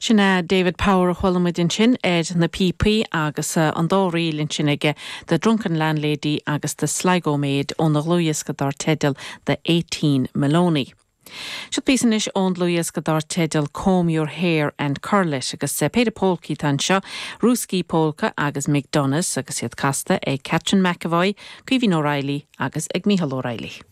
Sinna David Power chulamidin sin na PP agus an dórílinn sin ige the drunken landlady agus the Sligo maid on the Lewis Gadar Tedal the 18 Maloney. Should be sinish on Lewis Gadar Tedal comb your hair and curl it agus Peter Polky tansha Ruski Polka agus McDonough agus yet casta Catherine McAvoy Kevin O'Reilly agus Michael O'Reilly.